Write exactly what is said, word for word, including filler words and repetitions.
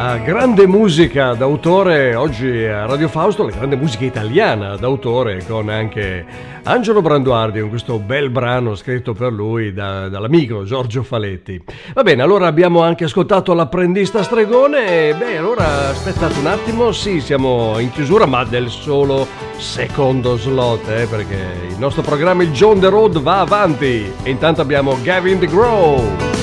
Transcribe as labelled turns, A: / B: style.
A: La grande musica d'autore oggi a Radio Fausto, la grande musica italiana d'autore con anche Angelo Branduardi con questo bel brano scritto per lui da, dall'amico Giorgio Faletti. Va bene, allora abbiamo anche ascoltato L'apprendista stregone e beh, allora aspettate un attimo, sì, siamo in chiusura ma del solo secondo slot, eh, perché il nostro programma il John the Road va avanti e intanto abbiamo Gavin DeGraw.